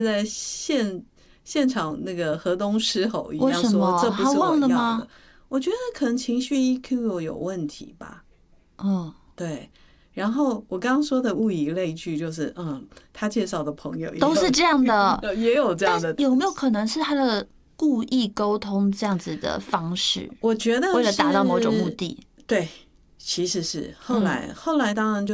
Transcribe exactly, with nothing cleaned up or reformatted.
在现现场那个河东狮吼一样说这不是我要的。我觉得可能情绪 E Q 有问题吧。 嗯， 对。然后我刚刚说的物以类聚，就是嗯，他介绍的朋友都是这样的， 也有这样的。 有没有可能是他的故意沟通这样子的方式？ 我觉得为了达到某种目的。 对，其实是后来、嗯、后来当然就